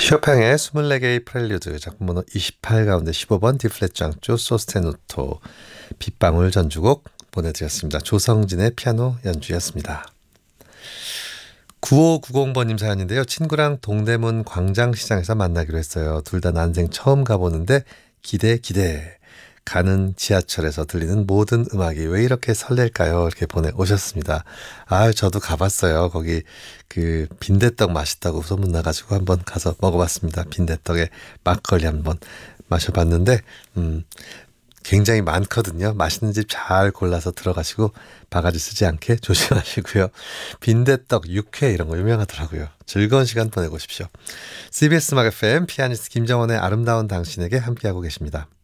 쇼팽의 24개의 프렐류드 작품 번호 28 가운데 15번 D플랫 장조 소스테누토 빗방울 전주곡 보내드렸습니다. 조성진의 피아노 연주였습니다. 9590번님 사연인데요. 친구랑 동대문 광장시장에서 만나기로 했어요. 둘 다 난생 처음 가보는데 기대. 가는 지하철에서 들리는 모든 음악이 왜 이렇게 설렐까요? 이렇게 보내오셨습니다. 저도 가봤어요. 거기 그 빈대떡 맛있다고 소문나가지고 한번 가서 먹어봤습니다. 빈대떡에 막걸리 한번 마셔봤는데, 굉장히 많거든요. 맛있는 집 잘 골라서 들어가시고 바가지 쓰지 않게 조심하시고요. 빈대떡, 육회 이런 거 유명하더라고요. 즐거운 시간 보내고 오십시오. CBS 음악 FM 피아니스트 김정원의 아름다운 당신에게 함께하고 계십니다.